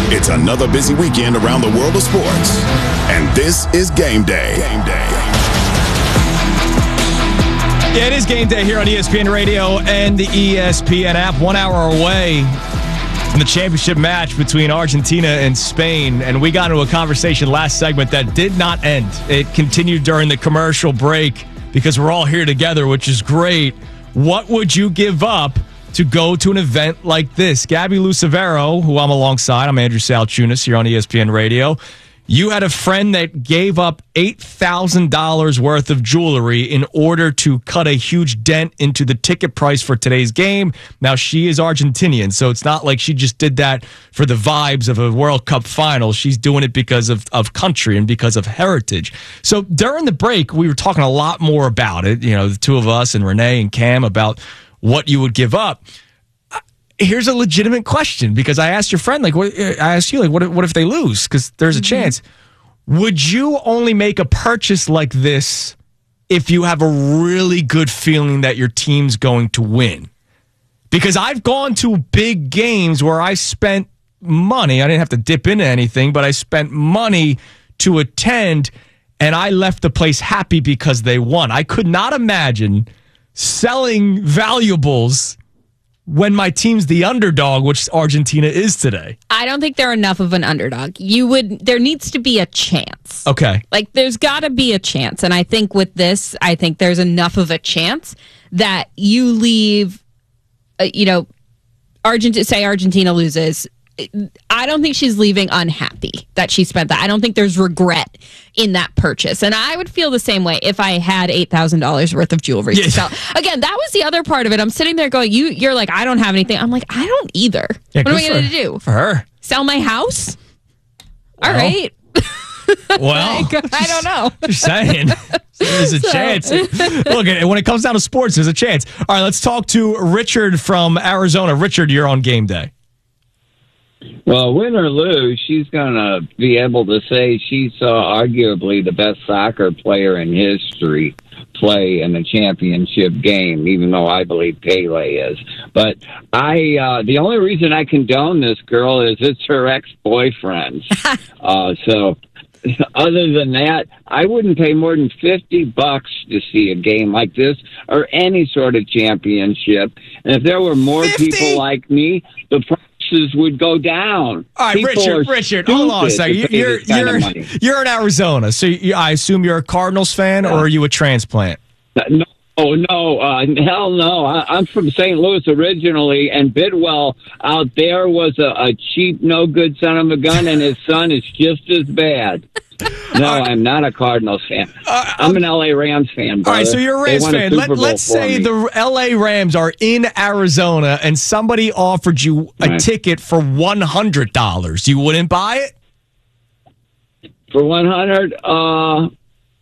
It's another busy weekend around the world of sports. And this is Game Day. Game Day. Yeah, it is Game Day here on ESPN Radio and the ESPN app. 1 hour away from the championship match between Argentina and Spain. And we got into a conversation last segment that did not end. It continued during the commercial break because we're all here together, which is great. What would you give up to go to an event like this? Gabby Lucevero, who I'm alongside, I'm Andrew Salchunas here on ESPN Radio. You had a friend that gave up $8,000 worth of jewelry in order to cut a huge dent into the ticket price for today's game. Now, she is Argentinian, so it's not like she just did that for the vibes of a World Cup final. She's doing it because of country and because of heritage. So during the break, we were talking a lot more about it, you know, the two of us and Renee and Cam, about what you would give up. Here's a legitimate question, because I asked your friend, like, I asked you, like, what if they lose? Because there's a chance. Would you only make a purchase like this if you have a really good feeling that your team's going to win? Because I've gone to big games where I spent money. I didn't have to dip into anything, but I spent money to attend, and I left the place happy because they won. I could not imagine selling valuables when my team's the underdog, which Argentina is today. I don't think they're enough of an underdog. There needs to be a chance. Okay. Like, there's got to be a chance. And I think with this, I think there's enough of a chance that you leave, say Argentina loses. I don't think she's leaving unhappy that she spent that. I don't think there's regret in that purchase. And I would feel the same way if I had $8,000 worth of jewelry to sell. Again, that was the other part of it. I'm sitting there going, you're like, I don't have anything. I'm like, I don't either. Yeah, what am I going to do? For her. Sell my house? All right. Well, I don't know. Just saying. There's a chance. Look, when it comes down to sports, there's a chance. All right, let's talk to Richard from Arizona. Richard, you're on Game Day. Well, win or lose, she's going to be able to say she saw arguably the best soccer player in history play in a championship game, even though I believe Pele is. But the only reason I condone this girl is it's her ex-boyfriend. So other than that, I wouldn't pay more than $50 to see a game like this or any sort of championship. And if there were more 50? people like me, the prices would go down. All right, Richard, hold on a second. You're in Arizona, so I assume you're a Cardinals fan, or are you a transplant? No, hell no. I'm from St. Louis originally, and Bidwell out there was a cheap, no-good son of a gun, and his son is just as bad. No, I'm not a Cardinals fan. I'm an L.A. Rams fan, brother. All right, so you're a Rams fan. Let's say the L.A. Rams are in Arizona and somebody offered you a ticket for $100. You wouldn't buy it? For $100?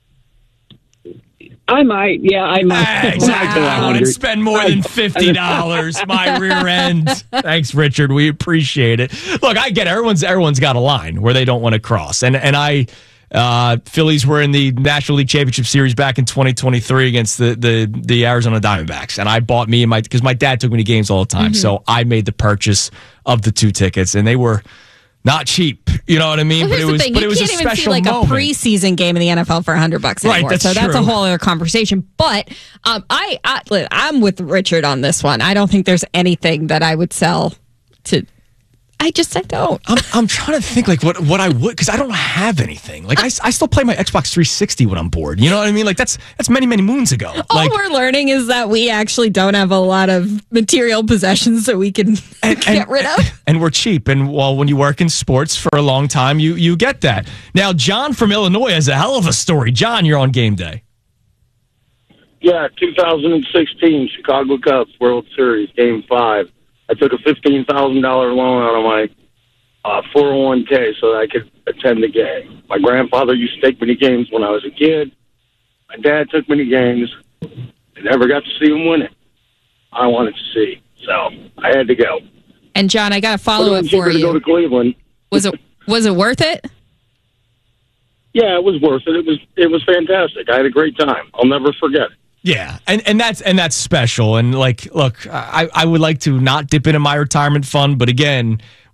I might. Yeah, I might. Exactly. I wouldn't spend more than $50. My rear end. Thanks, Richard. We appreciate it. Look, I get it. Everyone's got a line where they don't want to cross. Phillies were in the National League Championship Series back in 2023 against the Arizona Diamondbacks. And I bought because my dad took me to games all the time. Mm-hmm. So I made the purchase of the 2 tickets, and they were not cheap, you know what I mean? Well, but it was a special moment. You can't even see like a preseason game in the NFL for $100 anymore. Right, that's a whole other conversation. But I'm with Richard on this one. I don't think there's anything that I would sell to. I don't. I'm trying to think like what I would, because I don't have anything. Like I still play my Xbox 360 when I'm bored. You know what I mean? Like that's many moons ago. All we're learning is that we actually don't have a lot of material possessions that we can get rid of. And we're cheap. And when you work in sports for a long time, you get that. Now, John from Illinois has a hell of a story. John, you're on Game Day. Yeah, 2016 Chicago Cubs World Series, Game 5. I took a $15,000 loan out of my 401k so that I could attend the game. My grandfather used to take me to games when I was a kid. My dad took me to games. I never got to see him win it. I wanted to see, so I had to go. And John, I got to follow up for you. To go to Cleveland. Was it worth it? Yeah, it was worth it. It was fantastic. I had a great time. I'll never forget it. Yeah, and that's special. And like, look, I would like to not dip into my retirement fund, but again,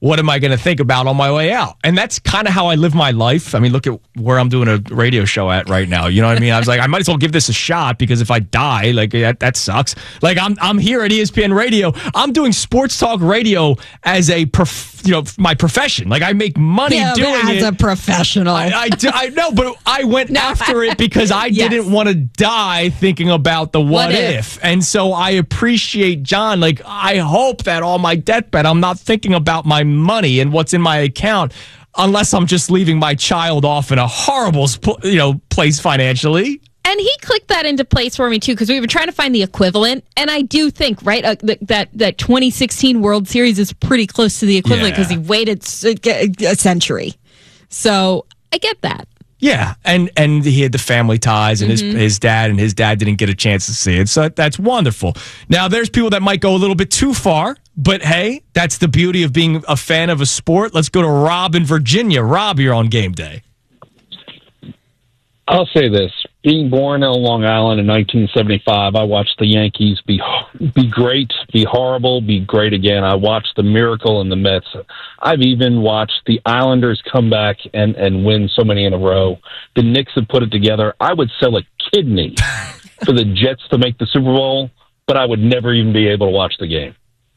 what am I going to think about on my way out? And that's kind of how I live my life. I mean, look at where I'm doing a radio show at right now. You know what I mean? I was like, I might as well give this a shot because if I die, like that sucks. Like I'm here at ESPN Radio. I'm doing sports talk radio as a my profession. Like I make money doing it as a professional. I know, but I went after it because I didn't want to die thinking about the what if. And so I appreciate John. Like I hope that on my deathbed, I'm not thinking about my money and what's in my account, unless I'm just leaving my child off in a horrible, place financially. And he clicked that into place for me, too, because we were trying to find the equivalent. And I do think, right, that 2016 World Series is pretty close to the equivalent because he waited a century. So I get that. Yeah, and he had the family ties, and his dad didn't get a chance to see it. So that's wonderful. Now, there's people that might go a little bit too far, but hey, that's the beauty of being a fan of a sport. Let's go to Rob in Virginia. Rob, you're on Game Day. I'll say this. Being born on Long Island in 1975, I watched the Yankees be great, be horrible, be great again. I watched the miracle in the Mets. I've even watched the Islanders come back and win so many in a row. The Knicks have put it together. I would sell a kidney for the Jets to make the Super Bowl, but I would never even be able to watch the game.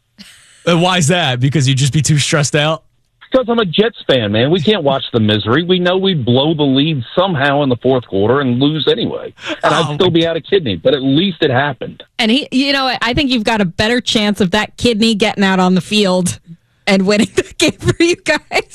Why is that? Because you'd just be too stressed out? Because I'm a Jets fan, man. We can't watch the misery. We know we blow the lead somehow in the fourth quarter and lose anyway. And I'd still be out of kidney, but at least it happened. And I think you've got a better chance of that kidney getting out on the field and winning the game for you guys.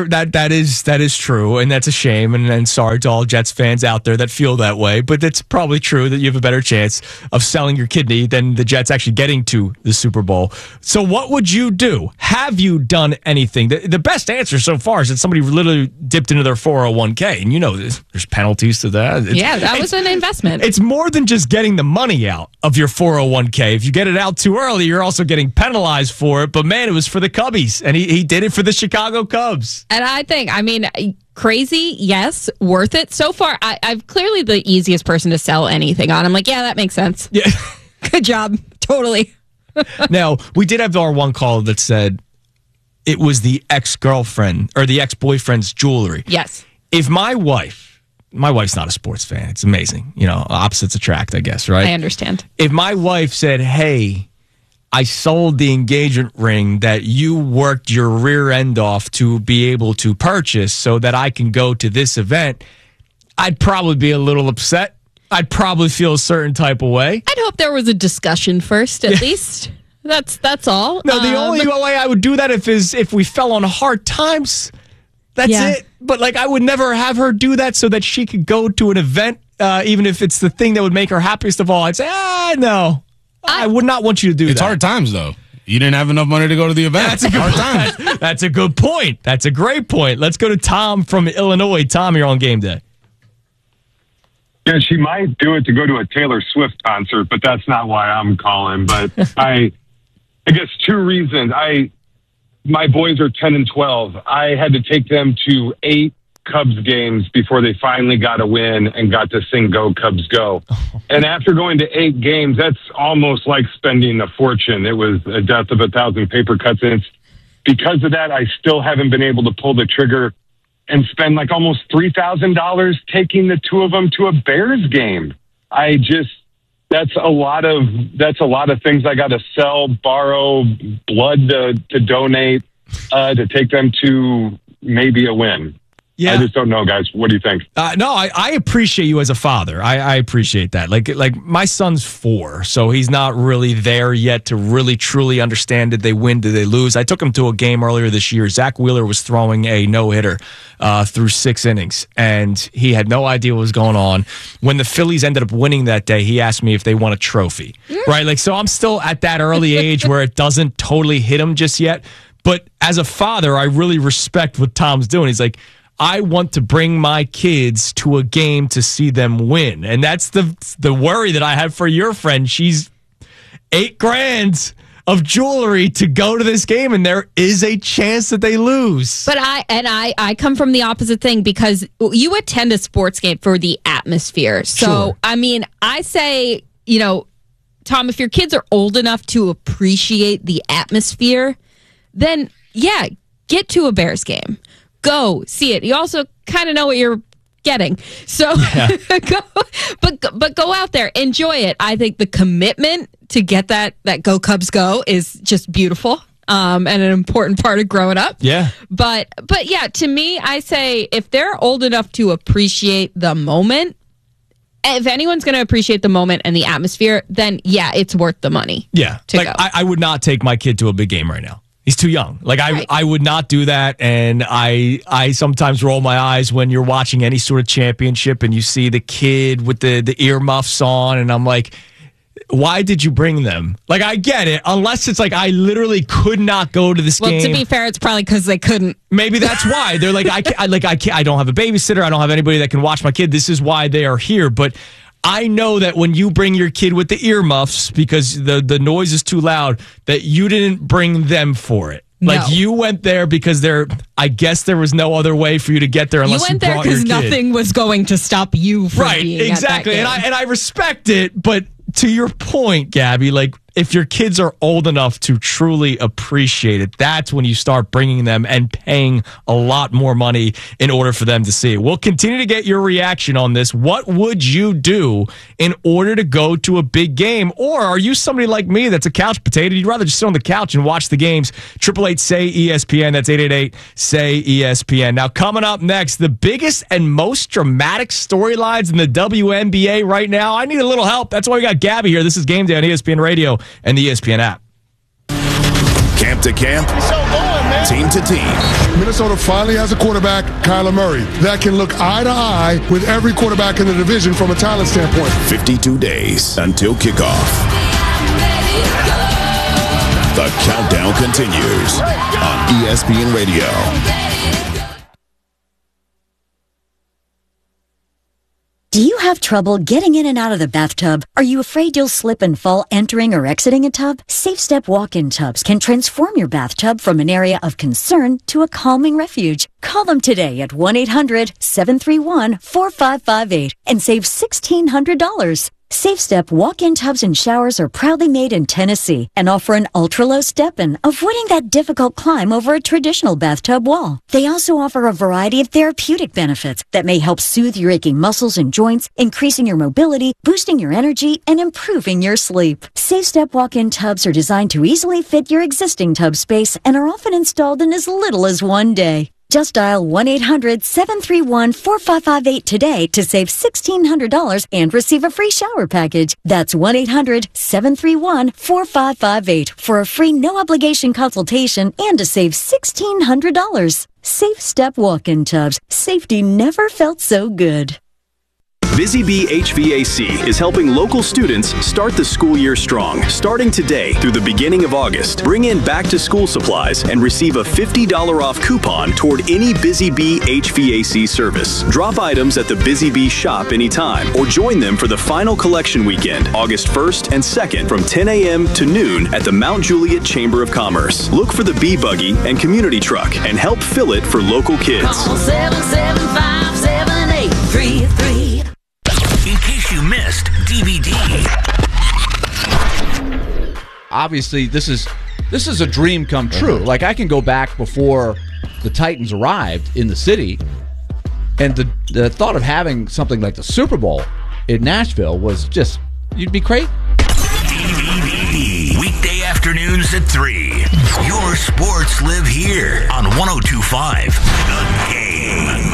That is true, and that's a shame. And sorry to all Jets fans out there that feel that way, but it's probably true that you have a better chance of selling your kidney than the Jets actually getting to the Super Bowl. So what would you do? Have you done anything? The best answer so far is that somebody literally dipped into their 401k, and there's penalties to that. That was an investment. It's more than just getting the money out of your 401k. If you get it out too early, you're also getting penalized for it. But man, it was for the Cubbies. And he did it for the Chicago Cubs. And I think, crazy, yes, worth it. So far, I'm clearly the easiest person to sell anything on. I'm like, yeah, that makes sense. Yeah. Good job. Totally. Now, we did have our one call that said it was the ex-girlfriend or the ex-boyfriend's jewelry. Yes. If my wife's not a sports fan. It's amazing. Opposites attract, I guess, right? I understand. If my wife said, hey, I sold the engagement ring that you worked your rear end off to be able to purchase so that I can go to this event, I'd probably be a little upset. I'd probably feel a certain type of way. I'd hope there was a discussion first, at least. That's all. No, the only way I would do that if we fell on hard times. That's it. But I would never have her do that so that she could go to an event, even if it's the thing that would make her happiest of all. I'd say, no. I would not want you to do that. It's hard times, though. You didn't have enough money to go to the event. That's a good point. That's a good point. That's a great point. Let's go to Tom from Illinois. Tom, you're on Game Day. Yeah, she might do it to go to a Taylor Swift concert, but that's not why I'm calling. But I guess two reasons. My boys are 10 and 12. I had to take them to 8 Cubs games before they finally got a win and got to sing Go Cubs Go. And after going to 8 games, that's almost like spending a fortune. It was a death of 1,000 paper cuts. And because of that, I still haven't been able to pull the trigger and spend almost $3,000 taking the 2 of them to a Bears game. That's a lot of things I got to sell, borrow, blood to donate, to take them to maybe a win. Yeah. I just don't know, guys. What do you think? No, I appreciate you as a father. I appreciate that. Like my son's 4, so he's not really there yet to really truly understand, did they win, did they lose? I took him to a game earlier this year. Zach Wheeler was throwing a no-hitter through 6 innings, and he had no idea what was going on. When the Phillies ended up winning that day, he asked me if they won a trophy, right? So I'm still at that early age where it doesn't totally hit him just yet. But as a father, I really respect what Tom's doing. He's like, I want to bring my kids to a game to see them win. And that's the worry that I have for your friend. She's $8,000 of jewelry to go to this game, and there is a chance that they lose. But I come from the opposite thing, because you attend a sports game for the atmosphere. So, sure. I say, Tom, if your kids are old enough to appreciate the atmosphere, then, yeah, get to a Bears game. Go see it. You also kind of know what you're getting. So go out there, enjoy it. I think the commitment to get that Go Cubs Go is just beautiful. And an important part of growing up. Yeah. But yeah, to me, I say if they're old enough to appreciate the moment, if anyone's going to appreciate the moment and the atmosphere, then yeah, it's worth the money. Yeah. Like I would not take my kid to a big game right now. He's too young. Like I would not do that. And I sometimes roll my eyes when you're watching any sort of championship and you see the kid with the earmuffs on, and I'm like, why did you bring them? Like, I get it. Unless it's like I literally could not go to this game. Well, to be fair, it's probably because they couldn't. Maybe that's why. They're like, I don't have a babysitter. I don't have anybody that can watch my kid. This is why they are here. But I know that when you bring your kid with the earmuffs because the noise is too loud, that you didn't bring them for it. Like, you went there because I guess there was no other way for you to get there unless you brought your kid. You went there because nothing was going to stop you from being exactly. at that game. And I respect it, but to your point, Gabby, like, if your kids are old enough to truly appreciate it, that's when you start bringing them and paying a lot more money in order for them to see it. We'll continue to get your reaction on this. What would you do in order to go to a big game? Or are you somebody like me that's a couch potato? You'd rather just sit on the couch and watch the games. 888-SAY-ESPN. That's 888-SAY-ESPN. Now, coming up next, the biggest and most dramatic storylines in the WNBA right now. I need a little help. That's why we got Gabby here. This is Game Day on ESPN Radio and the ESPN app. Camp to camp, team to team. Minnesota finally has a quarterback, Kyler Murray, that can look eye to eye with every quarterback in the division from a talent standpoint. 52 days until kickoff. The countdown continues on ESPN Radio. Do you have trouble getting in and out of the bathtub? Are you afraid you'll slip and fall entering or exiting a tub? Safe Step walk-in tubs can transform your bathtub from an area of concern to a calming refuge. Call them today at 1-800-731-4558 and save $1,600. Safe Step walk-in tubs and showers are proudly made in Tennessee and offer an ultra-low step-in, avoiding that difficult climb over a traditional bathtub wall. They also offer a variety of therapeutic benefits that may help soothe your aching muscles and joints, increasing your mobility, boosting your energy, and improving your sleep. Safe Step walk-in tubs are designed to easily fit your existing tub space and are often installed in as little as one day. Just dial 1-800-731-4558 today to save $1,600 and receive a free shower package. That's 1-800-731-4558 for a free no-obligation consultation and to save $1,600. Safe Step walk-in tubs. Safety never felt so good. Busy Bee HVAC is helping local students start the school year strong. Starting today through the beginning of August, bring in back-to-school supplies and receive a $50 off coupon toward any Busy Bee HVAC service. Drop items at the Busy Bee shop anytime or join them for the final collection weekend, August 1st and 2nd from 10 a.m. to noon at the Mount Juliet Chamber of Commerce. Look for the Bee Buggy and community truck and help fill it for local kids. Call 775-7833. In case you missed DVD. Obviously, this is a dream come true. Like, I can go back before the Titans arrived in the city, and the thought of having something like the Super Bowl in Nashville was just, you'd be crazy. DVD. Weekday afternoons at 3. Your sports live here on 102.5 The Game.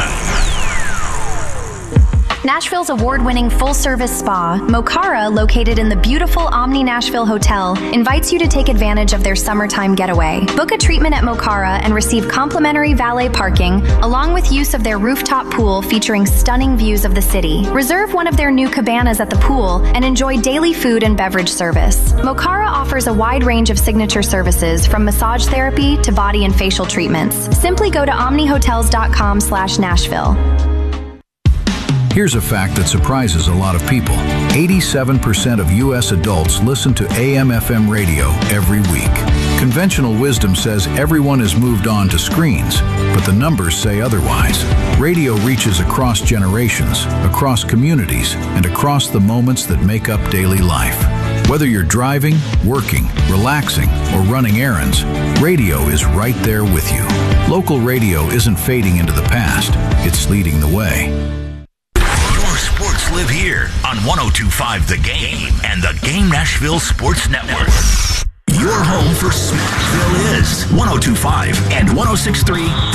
Nashville's award-winning full-service spa, Mokara, located in the beautiful Omni Nashville Hotel, invites you to take advantage of their summertime getaway. Book a treatment at Mokara and receive complimentary valet parking, along with use of their rooftop pool featuring stunning views of the city. Reserve one of their new cabanas at the pool and enjoy daily food and beverage service. Mokara offers a wide range of signature services, from massage therapy to body and facial treatments. Simply go to omnihotels.com/Nashville. Here's a fact that surprises a lot of people. 87% of U.S. adults listen to AM/FM radio every week. Conventional wisdom says everyone has moved on to screens, but the numbers say otherwise. Radio reaches across generations, across communities, and across the moments that make up daily life. Whether you're driving, working, relaxing, or running errands, radio is right there with you. Local radio isn't fading into the past. It's leading the way. Your sports live here on 102.5 The Game and the Game Nashville Sports Network. Your home for Smashville is 102.5 and 106.3